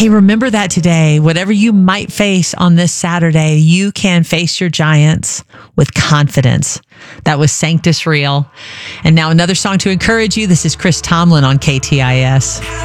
Hey, remember that today. Whatever you might face on this Saturday, you can face your giants with confidence. That was Sanctus Real. And now another song to encourage you. This is Chris Tomlin on KTIS.